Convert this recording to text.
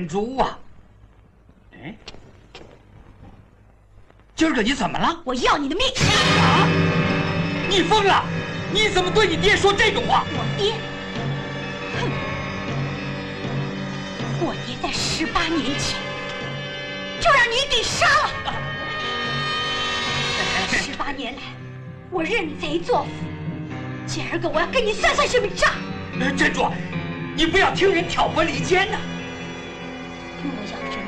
珍珠啊！哎，今儿个你怎么了？ 我要你的命！ 啊！你疯了！你怎么对你爹说这种话？ 我爹，哼！我爹在18年前就让你给杀了。18年来，我认贼作父。今儿个我要跟你算算这笔账。 珍珠，你不要听人挑拨离间呐！ 若要真